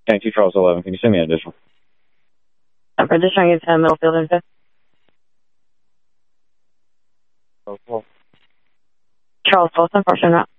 County 2 Charles 11. Can you send me an additional? I'm registering you to Middlefield and 5th. Charles Wilson, portion route.